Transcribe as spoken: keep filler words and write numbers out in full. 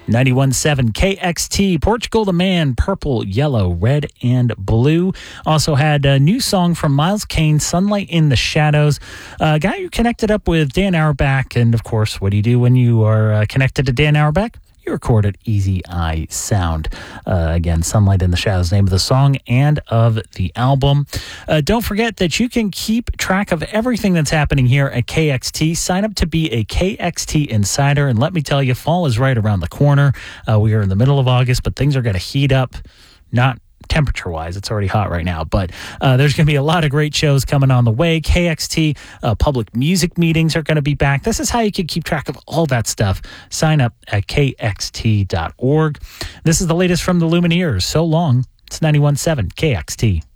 ninety-one point seven K X T, Portugal the Man, Purple, Yellow, Red, and Blue. Also had a new song from Miles Kane, Sunlight in the Shadows. A uh, guy who connected up with Dan Auerbach. And, of course, what do you do when you are uh, connected to Dan Auerbach? You record at Easy Eye Sound. Uh, again, Sunlight in the Shadows, name of the song and of the album. Uh, don't forget that you can keep track of everything that's happening here at K X T. Sign up to be a K X T Insider. And let me tell you, fall is right around the corner. Uh, we are in the middle of August, but things are going to heat up. Not temperature-wise, it's already hot right now, but uh, there's going to be a lot of great shows coming on the way. K X T uh, public music meetings are going to be back. This is how you can keep track of all that stuff. Sign up at K X T dot org. This is the latest from the Lumineers. So long. It's ninety-one point seven K X T.